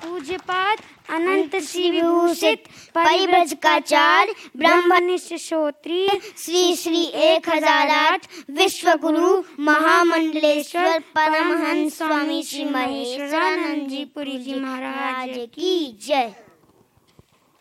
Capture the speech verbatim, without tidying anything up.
पूज्यपाद अनंत श्री विभूषित परिव्रजकाचार्य ब्रह्मनिष्ठ श्रोत्री श्री श्री एक हजार आठ विश्व गुरु महामंडलेश्वर परमहंस स्वामी श्री महेश्वरानंद जी पुरी जी महाराज की जय।